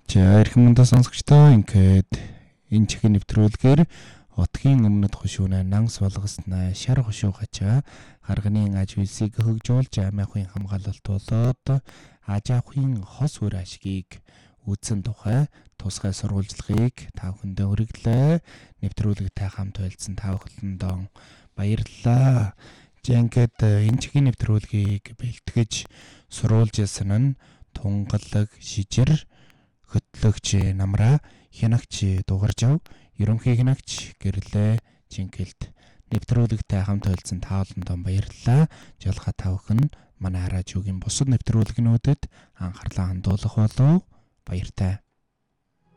За эрхэм мөндөд сонсогчдоо ингээд энэ чихэн нэвтрүүлгээр отгийн өмнөд хушуунаа нанс болгосноо шар хушуу гачаа гарганы аж үйлсийг хөгжүүлж амиахын хамгаалалт болоод ажаахын хос үр ашгийг үзсэн тухай тусгай сурвалжлагыг та бүхэндээ хүргэлээ. Нэвтрүүлэгтэй хамт байлцсан та бүхэндээ баярлалаа. Ингээд энэ чихэн нэвтрүүлгийг бэлтгэж сурвалж ирсэн нь тунгалаг шижир хөтлөгч намраа хянагч дугарж ав ерөнхий хянагч гэрлээ жингэлт нэвтрүүлэгтэй хамт ойлцсон та бүхэндээ баярлалаа. Жолхоо та бүхэн манай радиогийн бусад нэвтрүүлгнүүдэд анхаарлаа хандуулах болов. Баяртай.